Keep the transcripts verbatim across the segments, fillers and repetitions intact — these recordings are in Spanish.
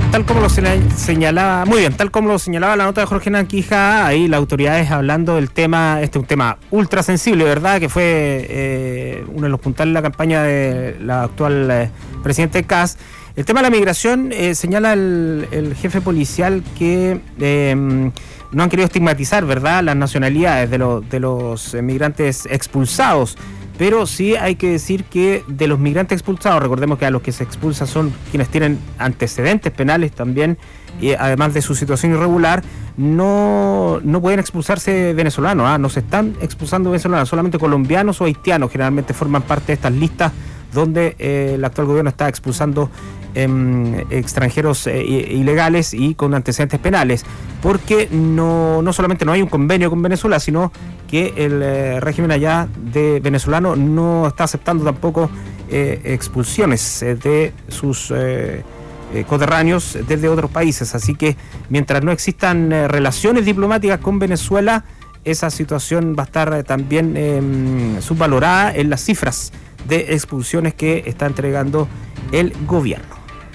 tal como lo señalaba, muy bien, tal como lo señalaba la nota de Jorge Hernán Quijada, ahí las autoridades hablando del tema, este es un tema ultra sensible, ¿verdad? Que fue eh, uno de los puntales de la campaña de la actual eh, presidente Kast. El tema de la migración, eh, señala el, el jefe policial que eh, no han querido estigmatizar, ¿verdad?, las nacionalidades de, lo, de los migrantes expulsados. Pero sí hay que decir que de los migrantes expulsados, recordemos que a los que se expulsa son quienes tienen antecedentes penales también, y además de su situación irregular, no, no pueden expulsarse venezolanos, ¿ah? No se están expulsando venezolanos, solamente colombianos o haitianos generalmente forman parte de estas listas donde eh, el actual gobierno está expulsando eh, extranjeros eh, ilegales y con antecedentes penales, porque no, no solamente no hay un convenio con Venezuela, sino que el eh, régimen allá de venezolano no está aceptando tampoco eh, expulsiones eh, de sus eh, eh, coterráneos desde otros países. Así que mientras no existan eh, relaciones diplomáticas con Venezuela, esa situación va a estar eh, también eh, subvalorada en las cifras de expulsiones que está entregando el gobierno.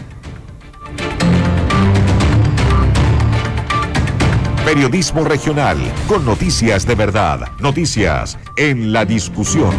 Periodismo regional, con noticias de verdad, noticias en la discusión.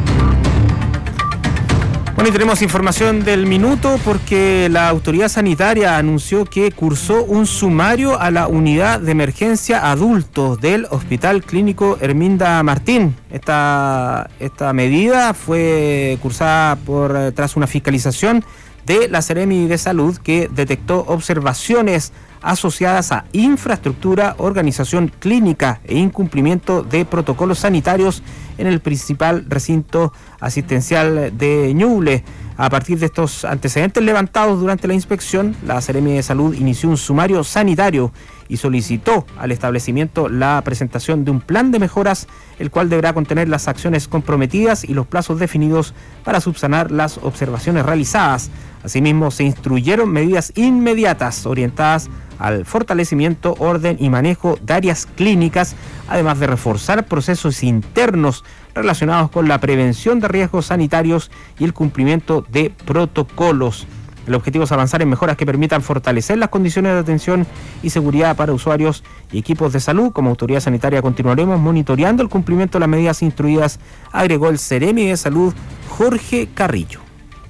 Bueno, y tenemos información del minuto porque la autoridad sanitaria anunció que cursó un sumario a la unidad de emergencia adultos del Hospital Clínico Herminda Martín. Esta, esta medida fue cursada por tras una fiscalización de la Seremi de Salud, que detectó observaciones asociadas a infraestructura, organización clínica e incumplimiento de protocolos sanitarios en el principal recinto asistencial de Ñuble. A partir de estos antecedentes levantados durante la inspección, la Seremi de Salud inició un sumario sanitario y solicitó al establecimiento la presentación de un plan de mejoras, el cual deberá contener las acciones comprometidas y los plazos definidos para subsanar las observaciones realizadas. Asimismo, se instruyeron medidas inmediatas orientadas al fortalecimiento, orden y manejo de áreas clínicas, además de reforzar procesos internos relacionados con la prevención de riesgos sanitarios y el cumplimiento de protocolos. El objetivo es avanzar en mejoras que permitan fortalecer las condiciones de atención y seguridad para usuarios y equipos de salud. Como autoridad sanitaria continuaremos monitoreando el cumplimiento de las medidas instruidas, agregó el Seremi de Salud Jorge Carrillo.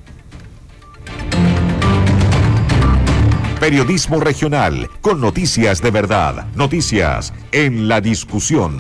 Periodismo regional, con noticias de verdad, noticias en la discusión.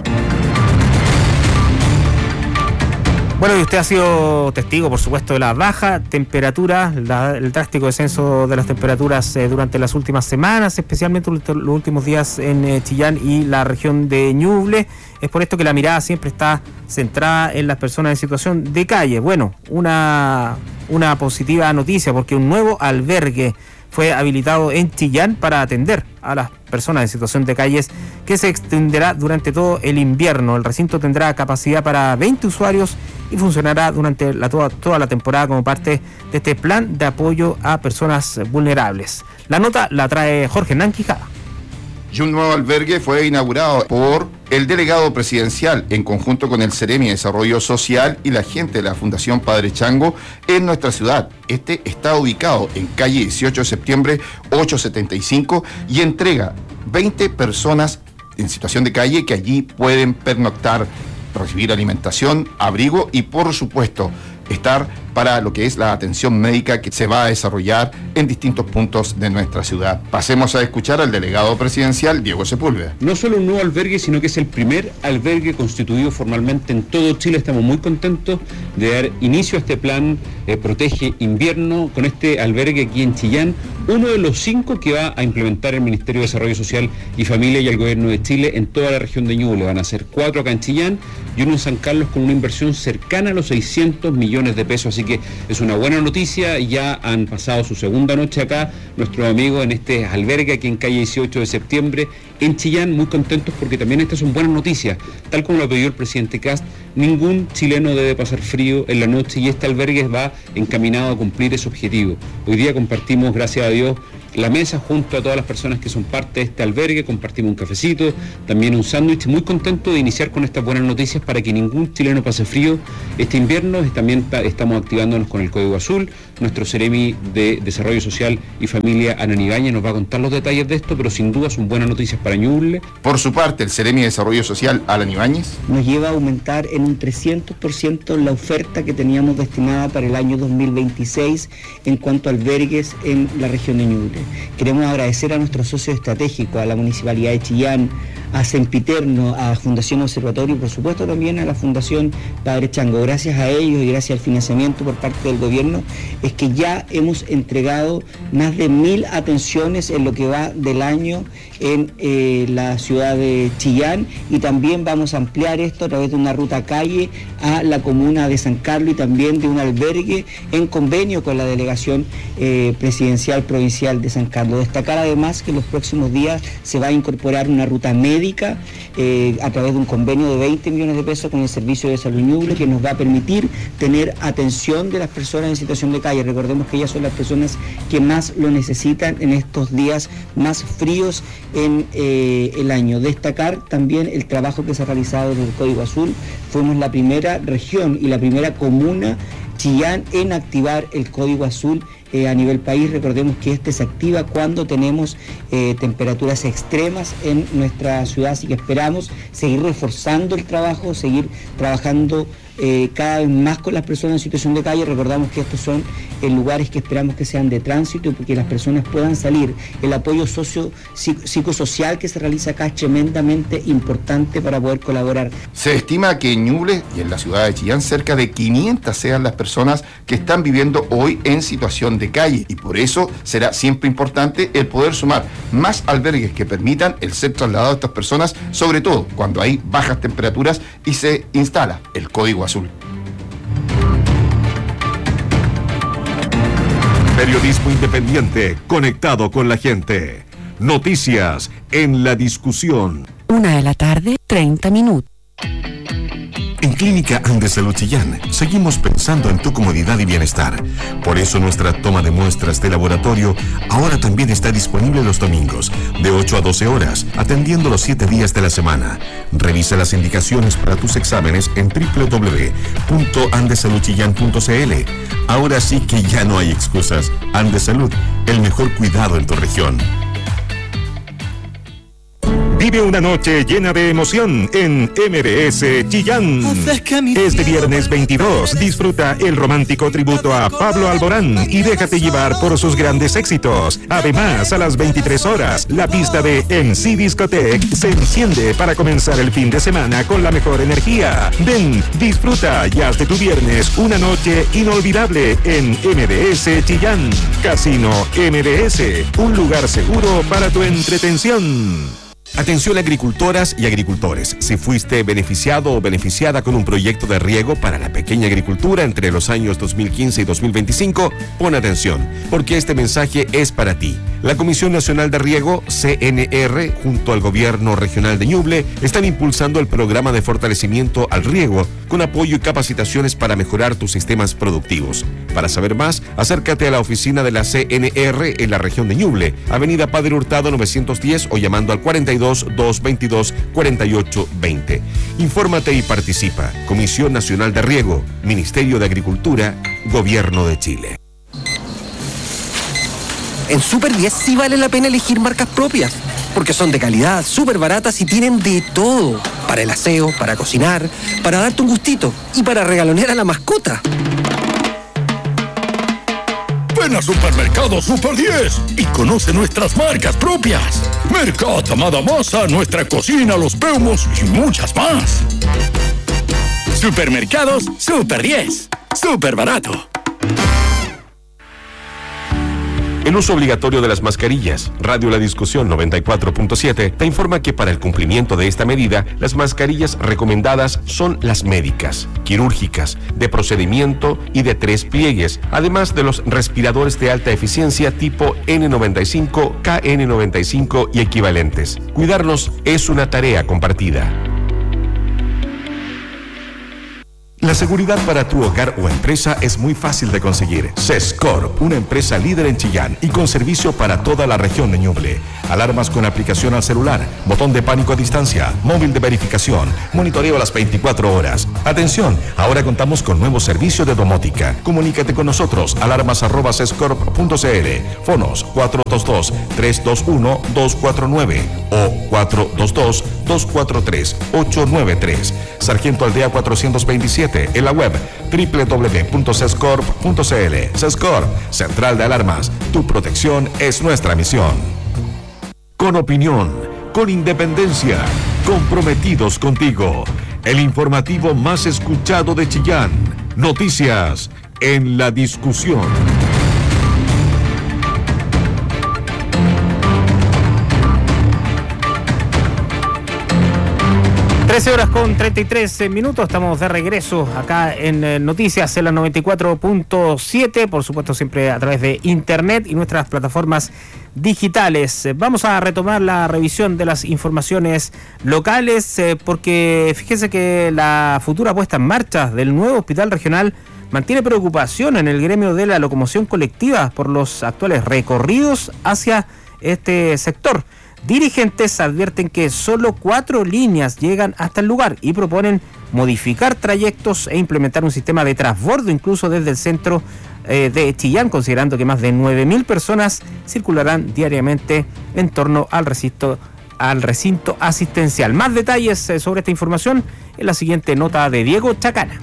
Bueno, y usted ha sido testigo, por supuesto, de la baja temperatura, la, el drástico descenso de las temperaturas eh, durante las últimas semanas, especialmente los últimos días en eh, Chillán y la región de Ñuble. Es por esto que la mirada siempre está centrada en las personas en situación de calle. Bueno, una, una positiva noticia, porque un nuevo albergue fue habilitado en Chillán para atender a las personas en situación de calles, que se extenderá durante todo el invierno. El recinto tendrá capacidad para veinte usuarios y funcionará durante la, toda, toda la temporada como parte de este plan de apoyo a personas vulnerables. La nota la trae Jorge Hernán Quijada. Y un nuevo albergue fue inaugurado por el delegado presidencial en conjunto con el Seremi de Desarrollo Social y la gente de la Fundación Padre Chango en nuestra ciudad. Este está ubicado en calle dieciocho de septiembre ochocientos setenta y cinco y entrega veinte personas en situación de calle que allí pueden pernoctar, recibir alimentación, abrigo y, por supuesto, estar para lo que es la atención médica que se va a desarrollar en distintos puntos de nuestra ciudad. Pasemos a escuchar al delegado presidencial, Diego Sepúlveda. No solo un nuevo albergue, sino que es el primer albergue constituido formalmente en todo Chile. Estamos muy contentos de dar inicio a este plan eh, Protege Invierno con este albergue aquí en Chillán, uno de los cinco que va a implementar el Ministerio de Desarrollo Social y Familia y el Gobierno de Chile en toda la región de Ñuble. Van a ser cuatro acá en Chillán y uno en San Carlos con una inversión cercana a los seiscientos millones de pesos. Así que es una buena noticia. Ya han pasado su segunda noche acá nuestros amigos en este albergue aquí en calle dieciocho de septiembre en Chillán, muy contentos porque también estas son buenas noticias. Tal como lo pidió el presidente Kast, ningún chileno debe pasar frío en la noche y este albergue va encaminado a cumplir ese objetivo. Hoy día compartimos, gracias a Dios, la mesa junto a todas las personas que son parte de este albergue, compartimos un cafecito, también un sándwich, muy contento de iniciar con estas buenas noticias para que ningún chileno pase frío este invierno. También estamos activándonos con el Código Azul. Nuestro Seremi de Desarrollo Social y Familia, Ana Nibaña, nos va a contar los detalles de esto, pero sin duda son buenas noticias para Ñuble. Por su parte, el Seremi de Desarrollo Social, Alan Ibáñez, nos lleva a aumentar en un trescientos por ciento la oferta que teníamos destinada para el año dos mil veintiséis en cuanto a albergues en la región de Ñuble. Queremos agradecer a nuestros socios estratégicos, a la Municipalidad de Chillán, a Sempiterno, a Fundación Observatorio y por supuesto también a la Fundación Padre Chango. Gracias a ellos y gracias al financiamiento por parte del gobierno es que ya hemos entregado más de mil atenciones en lo que va del año en eh, la ciudad de Chillán, y también vamos a ampliar esto a través de una ruta calle a la comuna de San Carlos y también de un albergue en convenio con la delegación eh, presidencial provincial de San Carlos. Destacar además que en los próximos días se va a incorporar una ruta médica eh, a través de un convenio de veinte millones de pesos con el Servicio de Salud Ñuble, que nos va a permitir tener atención de las personas en situación de calle. Recordemos que ellas son las personas que más lo necesitan en estos días más fríos en eh, el año. Destacar también el trabajo que se ha realizado en el Código Azul. Fuimos la primera región y la primera comuna, Chillán, en activar el Código Azul eh, a nivel país. Recordemos que este se activa cuando tenemos eh, temperaturas extremas en nuestra ciudad, así que esperamos seguir reforzando el trabajo, seguir trabajando Eh, cada vez más con las personas en situación de calle. Recordamos que estos son eh, lugares que esperamos que sean de tránsito y que las personas puedan salir. El apoyo socio, psicosocial que se realiza acá es tremendamente importante para poder colaborar. Se estima que en Ñuble y en la ciudad de Chillán cerca de quinientas sean las personas que están viviendo hoy en situación de calle, y por eso será siempre importante el poder sumar más albergues que permitan el ser trasladado de estas personas, sobre todo cuando hay bajas temperaturas y se instala el Código Azul. Periodismo independiente, conectado con la gente. Noticias en la discusión. Una de la tarde, treinta minutos. En Clínica Andesalud Chillán seguimos pensando en tu comodidad y bienestar. Por eso nuestra toma de muestras de laboratorio ahora también está disponible los domingos, de ocho a doce horas, atendiendo los siete días de la semana. Revisa las indicaciones para tus exámenes en doble u doble u doble u punto andesalud chillán punto c l. Ahora sí que ya no hay excusas. Andesalud, el mejor cuidado en tu región. Vive una noche llena de emoción en M B S Chillán. Este viernes veintidós disfruta el romántico tributo a Pablo Alborán y déjate llevar por sus grandes éxitos. Además, a las veintitrés horas, la pista de M C Discotech se enciende para comenzar el fin de semana con la mejor energía. Ven, disfruta y haz de tu viernes una noche inolvidable en M B S Chillán. Casino M B S, un lugar seguro para tu entretención. Atención agricultoras y agricultores. Si fuiste beneficiado o beneficiada con un proyecto de riego para la pequeña agricultura entre los años dos mil quince y dos mil veinticinco, pon atención, porque este mensaje es para ti. La Comisión Nacional de Riego, C N R, junto al Gobierno Regional de Ñuble, están impulsando el programa de fortalecimiento al riego con apoyo y capacitaciones para mejorar tus sistemas productivos. Para saber más, acércate a la oficina de la C N R en la región de Ñuble, Avenida Padre Hurtado novecientos diez, o llamando al cuarenta y dos, doscientos veintidós, cuarenta y ocho veinte. Infórmate y participa. Comisión Nacional de Riego, Ministerio de Agricultura, Gobierno de Chile. En Super diez sí vale la pena elegir marcas propias, porque son de calidad, súper baratas y tienen de todo. Para el aseo, para cocinar, para darte un gustito y para regalonear a la mascota. Ven a Supermercado Super diez y conoce nuestras marcas propias. Mercat, Amada Masa, Nuestra Cocina, Los Peumos y muchas más. Supermercados Super diez. Súper barato. El uso obligatorio de las mascarillas. Radio La Discusión noventa y cuatro punto siete te informa que para el cumplimiento de esta medida, las mascarillas recomendadas son las médicas, quirúrgicas, de procedimiento y de tres pliegues, además de los respiradores de alta eficiencia tipo N noventa y cinco, K N noventa y cinco y equivalentes. Cuidarnos es una tarea compartida. La seguridad para tu hogar o empresa es muy fácil de conseguir. Sescorp, una empresa líder en Chillán y con servicio para toda la región de Ñuble. Alarmas con aplicación al celular, botón de pánico a distancia, móvil de verificación, monitoreo a las veinticuatro horas. Atención, ahora contamos con nuevo servicio de domótica. Comunícate con nosotros, alarmas arroba sescorp punto cl, fonos cuatro dos dos, tres dos uno, dos cuatro nueve o cuatro dos dos, dos cuatro tres, ocho nueve tres. Sargento Aldea cuatrocientos veintisiete. En la web doble u doble u doble u punto sescorp punto cl. Sescorp, Central de Alarmas. Tu protección es nuestra misión. Con opinión, con independencia, comprometidos contigo. El informativo más escuchado de Chillán. Noticias en la discusión. trece horas con treinta y tres minutos, estamos de regreso acá en eh, Noticias en la noventa y cuatro punto siete, por supuesto siempre a través de internet y nuestras plataformas digitales. Eh, vamos a retomar la revisión de las informaciones locales eh, porque fíjense que la futura puesta en marcha del nuevo hospital regional mantiene preocupación en el gremio de la locomoción colectiva por los actuales recorridos hacia este sector. Dirigentes advierten que solo cuatro líneas llegan hasta el lugar y proponen modificar trayectos e implementar un sistema de transbordo incluso desde el centro eh, de Chillán, considerando que más de nueve mil personas circularán diariamente en torno al recinto, al recinto asistencial. Más detalles eh, sobre esta información en la siguiente nota de Diego Chacana.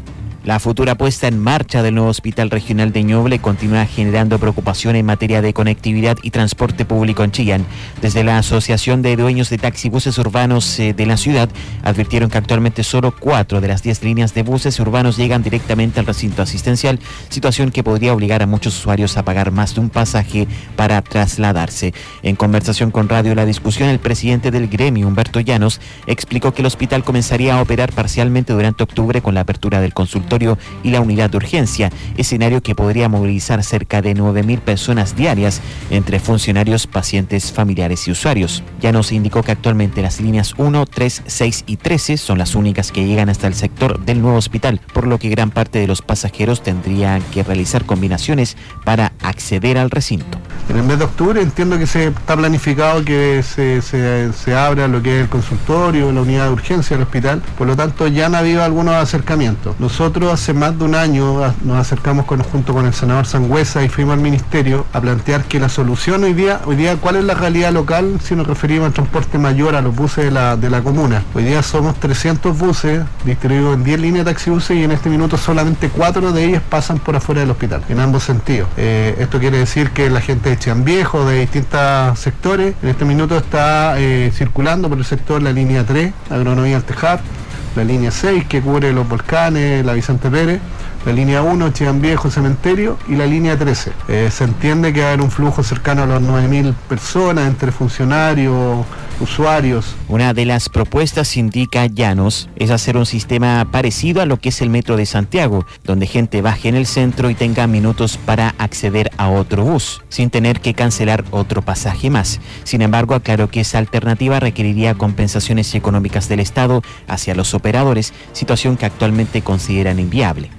La futura puesta en marcha del nuevo Hospital Regional de Ñuble continúa generando preocupación en materia de conectividad y transporte público en Chillán. Desde la Asociación de Dueños de Taxibuses Urbanos eh, de la ciudad advirtieron que actualmente solo cuatro de las diez líneas de buses urbanos llegan directamente al recinto asistencial, situación que podría obligar a muchos usuarios a pagar más de un pasaje para trasladarse. En conversación con Radio La Discusión, el presidente del gremio, Humberto Llanos, explicó que el hospital comenzaría a operar parcialmente durante octubre con la apertura del consultorio y la unidad de urgencia, escenario que podría movilizar cerca de nueve mil personas diarias entre funcionarios, pacientes, familiares y usuarios. Ya nos indicó que actualmente las líneas uno, tres, seis y trece son las únicas que llegan hasta el sector del nuevo hospital, por lo que gran parte de los pasajeros tendrían que realizar combinaciones para acceder al recinto. En el mes de octubre entiendo que se está planificado que se, se, se abra lo que es el consultorio, la unidad de urgencia del hospital, por lo tanto ya han habido algunos acercamientos. Nosotros hace más de un año nos acercamos con, junto con el senador Sangüesa y fuimos al ministerio a plantear que la solución hoy día, hoy día ¿cuál es la realidad local si nos referimos al transporte mayor a los buses de la, de la comuna? Hoy día somos trescientos buses distribuidos en diez líneas de taxibuses y en este minuto solamente cuatro de ellas pasan por afuera del hospital, en ambos sentidos. Eh, esto quiere decir que la gente de Chillán Viejo, de distintos sectores, en este minuto está eh, circulando por el sector la línea tres, Agronomía Altejar, la línea seis que cubre los volcanes, la Vicente Pérez, la línea uno, Chillán Viejo, Cementerio, y la línea trece. Eh, se entiende que va a haber un flujo cercano a las nueve mil personas entre funcionarios, usuarios. Una de las propuestas, indica Llanos, es hacer un sistema parecido a lo que es el metro de Santiago, donde gente baje en el centro y tenga minutos para acceder a otro bus, sin tener que cancelar otro pasaje más. Sin embargo, aclaró que esa alternativa requeriría compensaciones económicas del Estado hacia los operadores, situación que actualmente consideran inviable.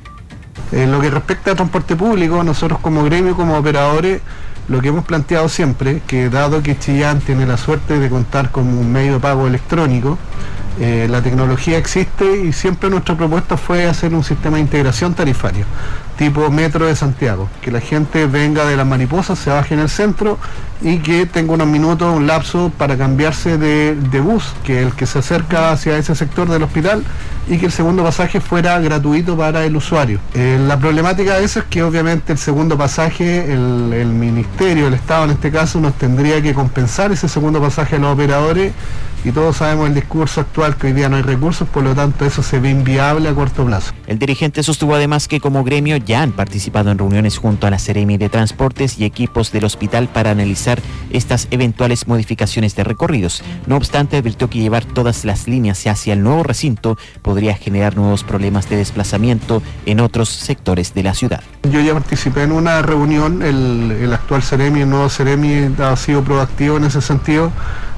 En lo que respecta al transporte público, nosotros como gremio, como operadores, lo que hemos planteado siempre, que dado que Chillán tiene la suerte de contar con un medio de pago electrónico, eh, la tecnología existe y siempre nuestra propuesta fue hacer un sistema de integración tarifaria, tipo metro de Santiago, que la gente venga de las Mariposas, se baje en el centro y que tenga unos minutos, un lapso para cambiarse de, de bus, que el que se acerca hacia ese sector del hospital, y que el segundo pasaje fuera gratuito para el usuario. Eh, la problemática de eso es que obviamente el segundo pasaje, el, el ministerio, el Estado en este caso, nos tendría que compensar ese segundo pasaje a los operadores, y todos sabemos el discurso actual que hoy día no hay recursos, por lo tanto eso se ve inviable a corto plazo. El dirigente sostuvo además que como gremio ya han participado en reuniones junto a la Seremi de Transportes y equipos del hospital para analizar estas eventuales modificaciones de recorridos. No obstante, advirtió que llevar todas las líneas hacia el nuevo recinto podría generar nuevos problemas de desplazamiento en otros sectores de la ciudad. Yo ya participé en una reunión, el, el actual Seremi, el nuevo Seremi ha sido proactivo en ese sentido,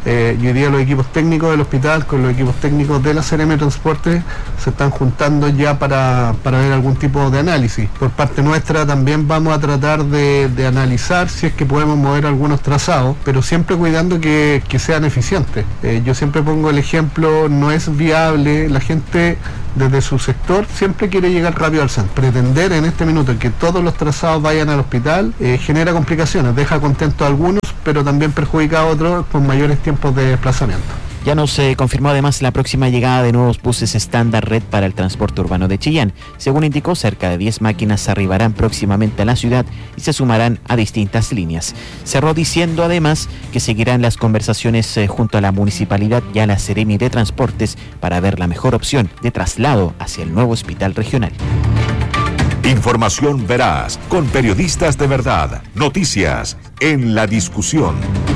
Eh, y hoy día los equipos técnicos del hospital con los equipos técnicos de la C R M de Transporte se están juntando ya para, para ver algún tipo de análisis. Por parte nuestra también vamos a tratar de, de analizar si es que podemos mover algunos trazados, pero siempre cuidando que, que sean eficientes. Eh, yo siempre pongo el ejemplo, no es viable, la gente desde su sector siempre quiere llegar rápido al centro. Pretender en este minuto que todos los trazados vayan al hospital eh, genera complicaciones, deja contentos a algunos, pero también perjudica a otros con mayores tiempos de desplazamiento. Ya nos eh, confirmó además la próxima llegada de nuevos buses estándar Red para el transporte urbano de Chillán. Según indicó, cerca de diez máquinas arribarán próximamente a la ciudad y se sumarán a distintas líneas. Cerró diciendo además que seguirán las conversaciones eh, junto a la municipalidad y a la Seremi de Transportes para ver la mejor opción de traslado hacia el nuevo hospital regional. Información veraz, con periodistas de verdad. Noticias en la discusión.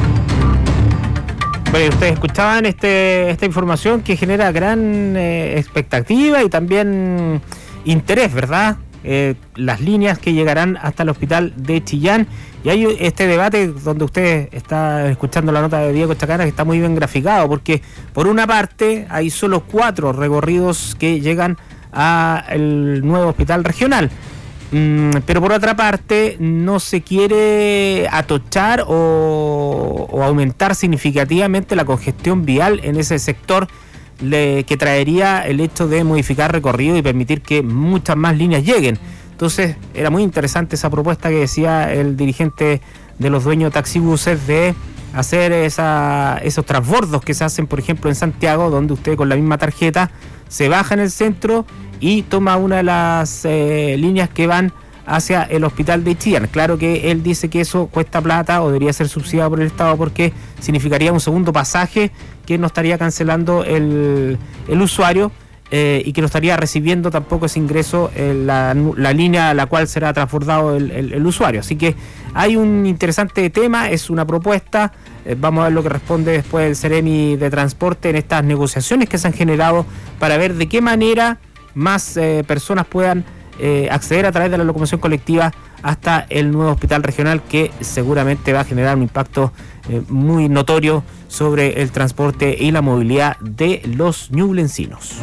Bueno, ustedes escuchaban este, esta información que genera gran eh, expectativa y también interés, ¿verdad? Eh, las líneas que llegarán hasta el hospital de Chillán. Y hay este debate donde usted está escuchando la nota de Diego Chacana, que está muy bien graficado, porque por una parte hay solo cuatro recorridos que llegan al nuevo hospital regional. Pero por otra parte no se quiere atochar o, o aumentar significativamente la congestión vial en ese sector, le, que traería el hecho de modificar recorrido y permitir que muchas más líneas lleguen. Entonces era muy interesante esa propuesta que decía el dirigente de los dueños de taxibuses de hacer esa, esos transbordos que se hacen, por ejemplo, en Santiago, donde usted con la misma tarjeta se baja en el centro y toma una de las eh, líneas que van hacia el hospital de Chillán. Claro que él dice que eso cuesta plata o debería ser subsidiado por el Estado porque significaría un segundo pasaje que no estaría cancelando el, el usuario eh, y que no estaría recibiendo tampoco ese ingreso en la, la línea a la cual será transbordado el, el, el usuario. Así que hay un interesante tema, es una propuesta. Eh, vamos a ver lo que responde después el Seremi de Transporte en estas negociaciones que se han generado para ver de qué manera más eh, personas puedan eh, acceder a través de la locomoción colectiva hasta el nuevo hospital regional, que seguramente va a generar un impacto eh, muy notorio sobre el transporte y la movilidad de los ñublencinos.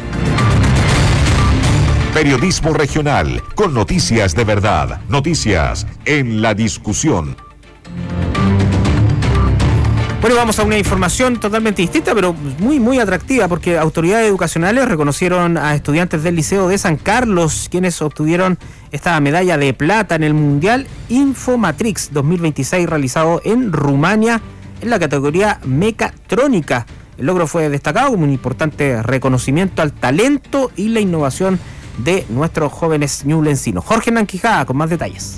Periodismo regional, con noticias de verdad, noticias en la discusión. Bueno, vamos a una información totalmente distinta, pero muy, muy atractiva, porque autoridades educacionales reconocieron a estudiantes del Liceo de San Carlos, quienes obtuvieron esta medalla de plata en el Mundial Infomatrix dos mil veintiséis, realizado en Rumania, en la categoría mecatrónica. El logro fue destacado como un importante reconocimiento al talento y la innovación de nuestros jóvenes ñublencinos. Jorge Nanquijada, con más detalles.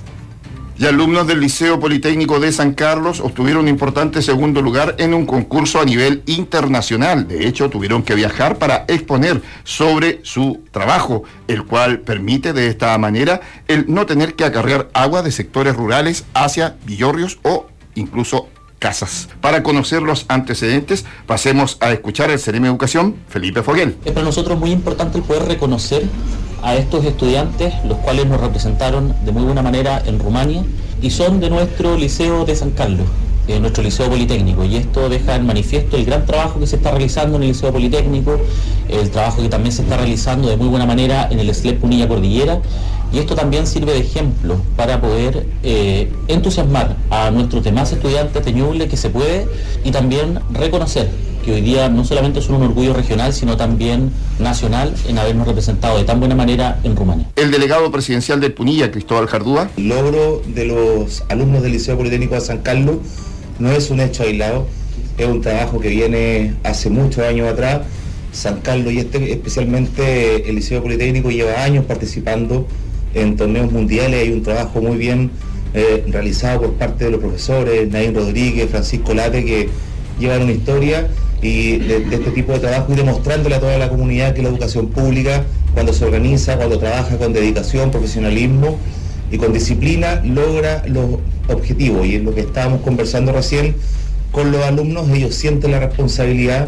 Y alumnos del Liceo Politécnico de San Carlos obtuvieron un importante segundo lugar en un concurso a nivel internacional. De hecho, tuvieron que viajar para exponer sobre su trabajo, el cual permite de esta manera el no tener que acarrear agua de sectores rurales hacia villorrios o incluso casas. Para conocer los antecedentes, pasemos a escuchar al Seremi de Educación, Felipe Foguel. Es para nosotros muy importante el poder reconocer a estos estudiantes, los cuales nos representaron de muy buena manera en Rumania y son de nuestro Liceo de San Carlos, eh, nuestro Liceo Politécnico, y esto deja en manifiesto el gran trabajo que se está realizando en el Liceo Politécnico, el trabajo que también se está realizando de muy buena manera en el S L E P Punilla Cordillera, y esto también sirve de ejemplo para poder eh, entusiasmar a nuestros demás estudiantes de Ñuble que se puede, y también reconocer que hoy día no solamente son un orgullo regional, sino también nacional en habernos representado de tan buena manera en Rumania. El delegado presidencial del Punilla, Cristóbal Jardúa. El logro de los alumnos del Liceo Politécnico de San Carlos no es un hecho aislado, es un trabajo que viene hace muchos años atrás. San Carlos y este, especialmente el Liceo Politécnico, lleva años participando en torneos mundiales. Hay un trabajo muy bien eh, realizado por parte de los profesores, Naín Rodríguez, Francisco Late, que llevan una historia y de, de este tipo de trabajo, y demostrándole a toda la comunidad que la educación pública, cuando se organiza, cuando trabaja con dedicación, profesionalismo y con disciplina, logra los objetivos. Y es lo que estábamos conversando recién con los alumnos. Ellos sienten la responsabilidad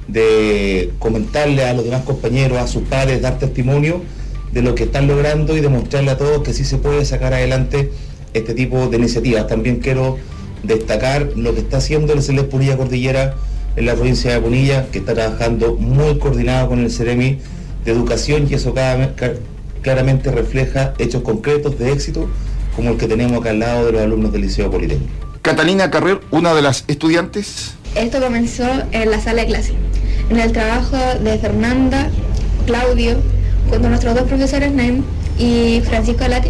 de comentarle a los demás compañeros, a sus padres, dar testimonio de lo que están logrando y demostrarle a todos que sí se puede sacar adelante este tipo de iniciativas. También quiero destacar lo que está haciendo el S L E P Punilla Cordillera en la provincia de Punilla, que está trabajando muy coordinado con el Ceremi de Educación, y eso cada, ca, claramente refleja hechos concretos de éxito, como el que tenemos acá al lado de los alumnos del Liceo Politécnico. Catalina Carrer, una de las estudiantes. Esto comenzó en la sala de clase, en el trabajo de Fernanda, Claudio, junto a nuestros dos profesores, Naim y Francisco Alati.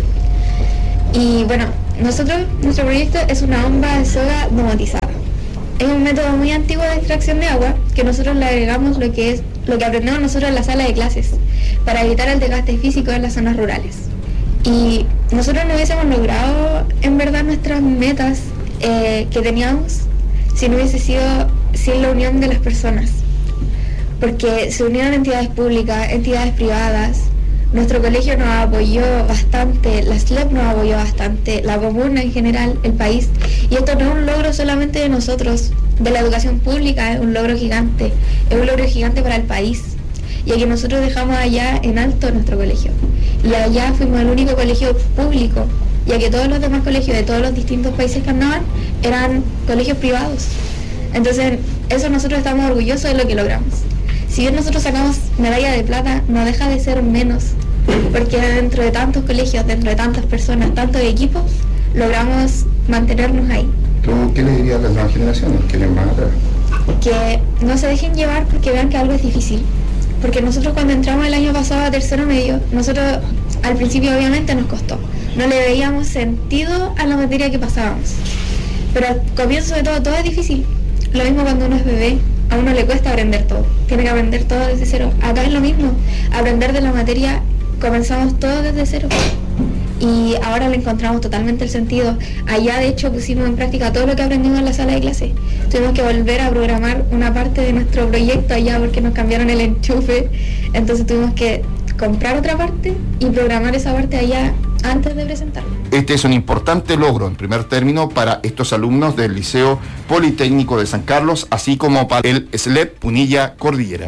Y bueno, nosotros, nuestro proyecto es una bomba de soga domotizada. Es un método muy antiguo de extracción de agua, que nosotros le agregamos lo que es lo que aprendemos nosotros en la sala de clases, para evitar el desgaste físico en las zonas rurales. Y nosotros no hubiésemos logrado en verdad nuestras metas eh, que teníamos si no hubiese sido sin la unión de las personas, porque se unieron entidades públicas, entidades privadas. Nuestro colegio nos apoyó bastante, la S L E P nos apoyó bastante, la comuna en general, el país. Y esto no es un logro solamente de nosotros, de la educación pública, es un logro gigante, es un logro gigante para el país. Y aquí nosotros dejamos allá en alto nuestro colegio. Y allá fuimos el único colegio público, ya que todos los demás colegios de todos los distintos países que andaban eran colegios privados. Entonces, eso nosotros estamos orgullosos de lo que logramos. Si bien nosotros sacamos medalla de plata, no deja de ser menos, porque dentro de tantos colegios, dentro de tantas personas, tantos equipos, logramos mantenernos ahí. ¿Tú qué le dirías a las nuevas generaciones, quienes van atrás? Que no se dejen llevar porque vean que algo es difícil. Porque nosotros cuando entramos el año pasado a tercero medio, nosotros al principio obviamente nos costó. No le veíamos sentido a la materia que pasábamos. Pero al comienzo de todo, todo es difícil. Lo mismo cuando uno es bebé. A uno le cuesta aprender todo, tiene que aprender todo desde cero. Acá es lo mismo, aprender de la materia, comenzamos todo desde cero. Y ahora le encontramos totalmente el sentido. Allá de hecho pusimos en práctica todo lo que aprendimos en la sala de clase. Tuvimos que volver a programar una parte de nuestro proyecto allá porque nos cambiaron el enchufe. Entonces tuvimos que comprar otra parte y programar esa parte allá antes de presentarlo. Este es un importante logro en primer término para estos alumnos del Liceo Politécnico de San Carlos, así como para el S L E P Punilla Cordillera.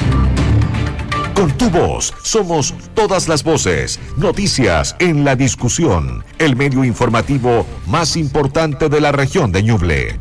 Con tu voz somos todas las voces, noticias en la discusión, el medio informativo más importante de la región de Ñuble.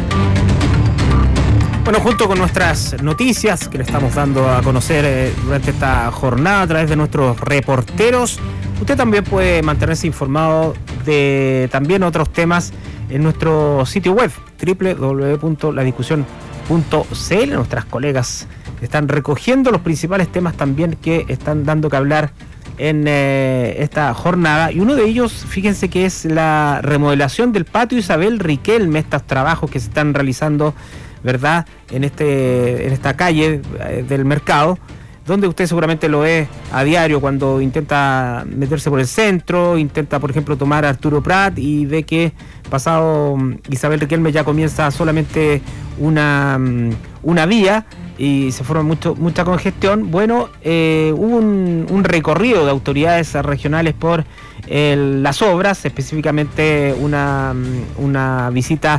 Bueno, junto con nuestras noticias que le estamos dando a conocer eh, durante esta jornada a través de nuestros reporteros, usted también puede mantenerse informado de también otros temas en nuestro sitio web doble u doble u doble u punto la discusión punto c l. Nuestras colegas están recogiendo los principales temas también que están dando que hablar en eh, esta jornada, y uno de ellos, fíjense que es la remodelación del patio Isabel Riquelme, estos trabajos que se están realizando, ¿verdad?, en este en esta calle eh, del mercado, donde usted seguramente lo ve a diario cuando intenta meterse por el centro, intenta, por ejemplo, tomar Arturo Prat y ve que pasado Isabel Riquelme ya comienza solamente una, una vía y se forma mucho, mucha congestión. Bueno, eh, hubo un, un recorrido de autoridades regionales por el, las obras, específicamente una, una visita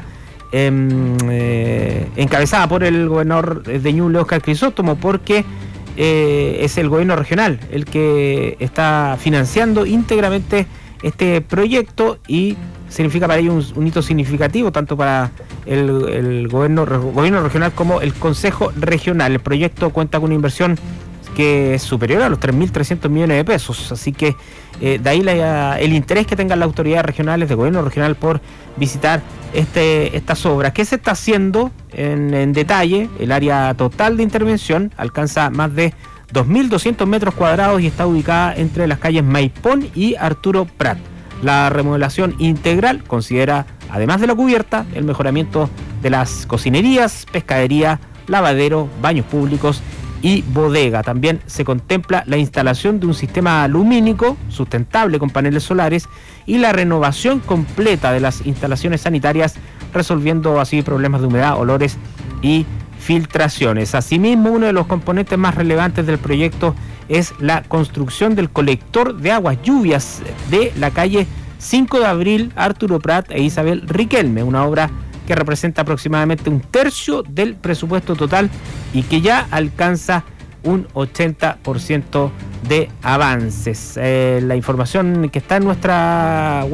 eh, encabezada por el gobernador de Ñuble, Óscar Crisóstomo, porque Eh, es el gobierno regional el que está financiando íntegramente este proyecto y significa para ello un, un hito significativo tanto para el, el gobierno, gobierno regional como el Consejo Regional. El proyecto cuenta con una inversión que es superior a los tres mil trescientos millones de pesos, así que eh, de ahí la, el interés que tengan las autoridades regionales del gobierno regional por visitar este, estas obras. ¿Qué se está haciendo en, en detalle? El área total de intervención alcanza más de dos mil doscientos metros cuadrados y está ubicada entre las calles Maipón y Arturo Prat. La remodelación integral considera, además de la cubierta, el mejoramiento de las cocinerías, pescadería, lavadero, baños públicos y bodega. También se contempla la instalación de un sistema lumínico sustentable con paneles solares y la renovación completa de las instalaciones sanitarias, resolviendo así problemas de humedad, olores y filtraciones. Asimismo, uno de los componentes más relevantes del proyecto es la construcción del colector de aguas lluvias de la calle cinco de abril, Arturo Prat e Isabel Riquelme, una obra que representa aproximadamente un tercio del presupuesto total y que ya alcanza un ochenta por ciento de avances. Eh, la información que está en nuestra web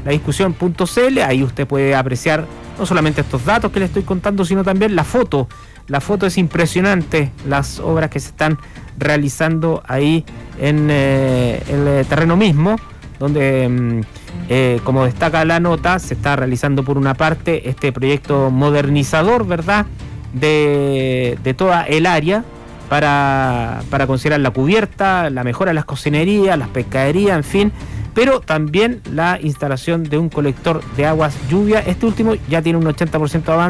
la discusión punto c l, ahí usted puede apreciar no solamente estos datos que le estoy contando, sino también la foto. La foto es impresionante, las obras que se están realizando ahí en eh, el terreno mismo, donde, eh, como destaca la nota, se está realizando por una parte este proyecto modernizador, ¿verdad?, de, de toda el área, para, para considerar la cubierta, la mejora de las cocinerías, las pescaderías, en fin, pero también la instalación de un colector de aguas lluvia. Este último ya tiene un ochenta por ciento de avance.